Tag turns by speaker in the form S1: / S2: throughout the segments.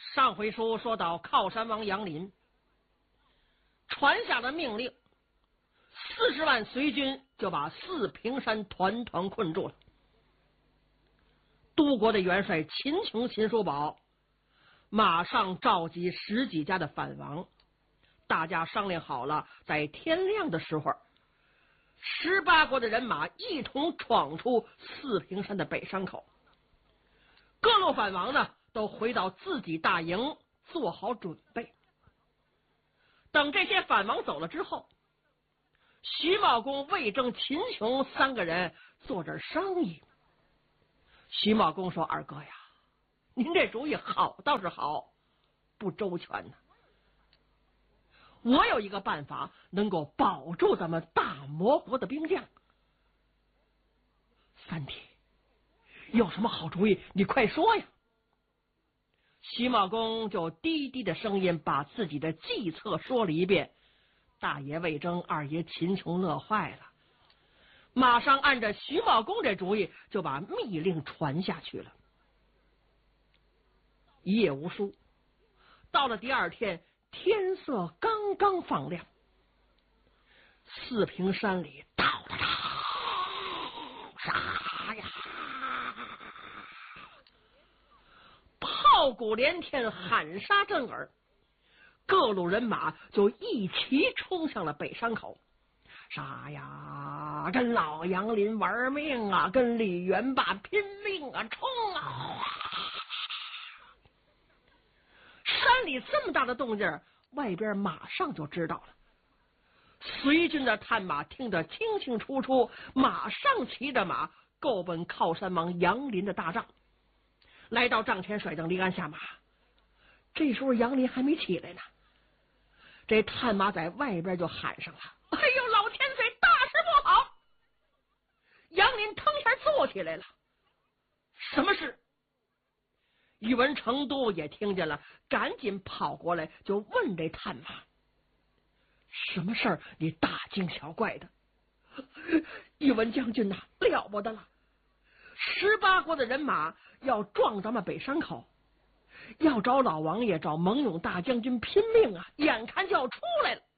S1: 上回书说到靠山王杨林传下了命令，40万随军就把四平山团团困住了。都国的元帅秦琼、秦叔宝马上召集10几家的反王，大家商量好了，在天亮的时候，18国的人马一同闯出四平山的北山口。各路反王呢，都回到自己大营做好准备。等这些反王走了之后，徐茂公、魏征、秦琼3个人坐这儿商议。徐茂公说：“二哥呀，您这主意好倒是好，不周全呢。我有一个办法能够保住咱们大魔国的兵将。三弟，有什么好主意？你快说呀！”徐茂公就低低的声音把自己的计策说了一遍。大爷魏征、二爷秦琼乐坏了，马上按着徐茂公这主意就把密令传下去了。一夜无书，到了第二天，天色刚刚放亮，四平山里到了啥呀？炮鼓连天，喊杀震耳，各路人马就一齐冲向了北山口。啥呀？跟老杨林玩命啊，跟李元霸拼命啊，冲啊！山里这么大的动静，外边马上就知道了。随军的探马听得清清楚楚，马上骑着马够奔靠山王杨林的大帐。来到帐前，甩灯离鞍下马。这时候杨林还没起来呢，这探马在外边就喊上了：“哎呦，老千岁，大事不好！”杨林腾一下坐起来了。什么事？宇文成都也听见了，赶紧跑过来就问这探马：“什么事儿？你大惊小怪的？”宇文将军呐，了不得了！18国的人马要撞咱们北山口，要找老王爷、找蒙勇大将军拼命啊！眼看就要出来了。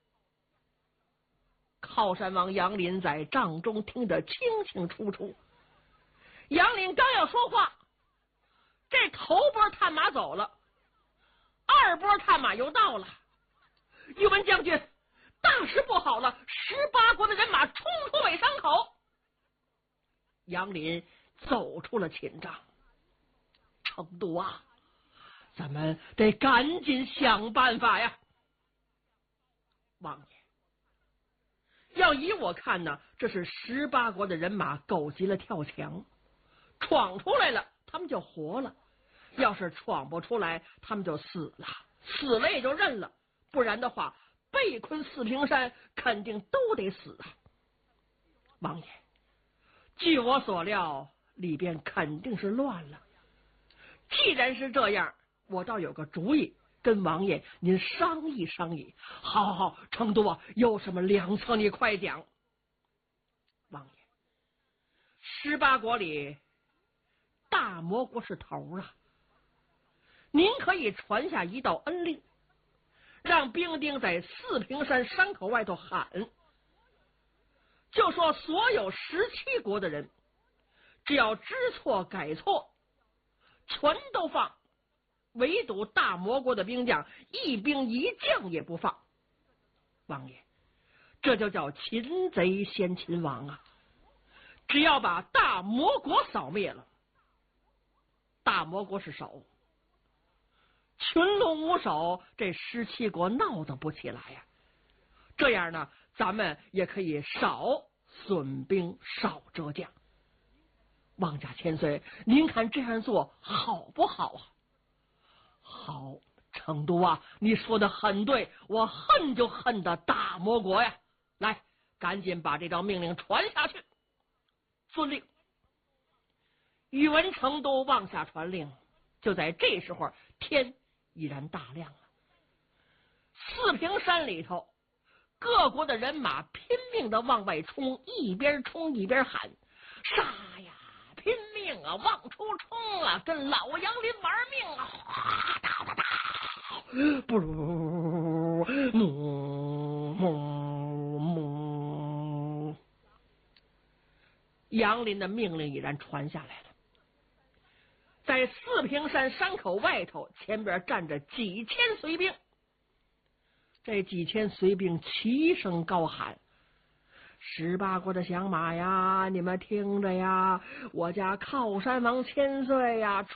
S1: 靠山王杨林在帐中听得清清楚楚。杨林刚要说话，这头波探马走了，二波探马又到了。宇文将军，大事不好了！18国的人马冲出北山口。杨林走出了寝帐。成都啊，咱们得赶紧想办法呀！王爷，要以我看呢，这是18国的人马狗急了跳墙，闯出来了他们就活了，要是闯不出来他们就死了，死了也就认了，不然的话被困四平山肯定都得死啊！王爷，据我所料，里边肯定是乱了。既然是这样，我倒有个主意，跟王爷您商议商议。好好，成都啊，有什么良策你快讲。王爷，18国里大魔国是头啊，您可以传下一道恩令，让兵丁在四平山山口外头喊，就说所有17国的人，只要知错改错，全都放，唯独大魔国的兵将一兵一将也不放。王爷，这就叫擒贼先擒王啊！只要把大魔国扫灭了，大魔国是首，群龙无首，这17国闹得不起来呀。这样呢，咱们也可以少损兵少折将。王家千岁，您看这样做好不好啊？好，成都啊，你说的很对，我恨就恨的大魔国呀！来，赶紧把这道命令传下去。遵令。宇文成都往下传令，就在这时候，天已然大亮了。四平山里头，各国的人马拼命的往外冲，一边冲一边喊：“杀呀！拼命啊，往出冲啊，跟老杨林玩命啊！”哗哒哒哒， 不如母。杨林的命令已然传下来了，在四平山山口外头，前边站着几千随兵。这几千随兵齐声高喊：“18国的响马呀，你们听着呀！我家靠山王千岁呀，出